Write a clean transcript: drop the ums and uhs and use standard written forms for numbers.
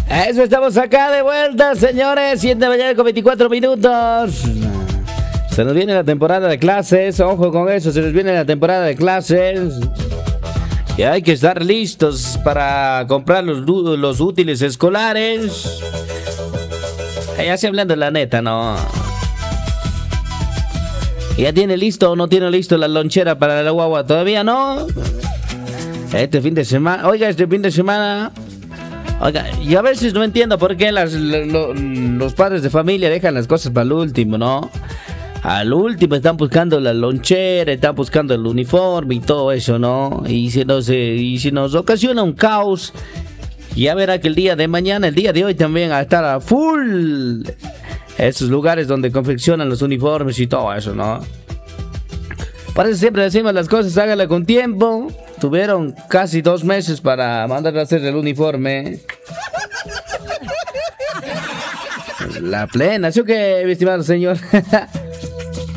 Eso, estamos acá de vuelta, señores. 7 de la mañana con 24 minutos. Se nos viene la temporada de clases. Ojo con eso, se nos viene la temporada de clases. Y hay que estar listos para comprar los útiles escolares. Ya se hablando la neta, ¿no? ¿Ya tiene listo o no tiene listo la lonchera para la guagua? ¿Todavía no? Este fin de semana... Oiga, yo a veces no entiendo por qué los padres de familia dejan las cosas para el último, ¿no? Al último están buscando la lonchera, están buscando el uniforme y todo eso, ¿no? Y si nos ocasiona un caos, ya verá que el día de mañana, el día de hoy también va a estar a full esos lugares donde confeccionan los uniformes y todo eso, ¿no? Por eso siempre decimos las cosas, hágala con tiempo. Tuvieron casi 2 meses para mandar a hacer el uniforme. La plena, ¿sí o qué, mi estimado señor?